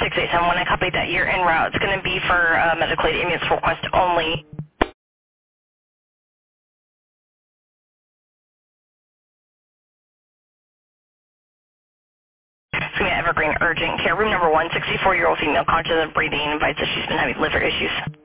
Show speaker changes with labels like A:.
A: 687. When I copy that, you're en route. It's going to be for medical aid ambulance request only. It's going to be Evergreen Urgent Care. Room number 1, 64-year-old female conscious of breathing, invites that she's been having liver issues.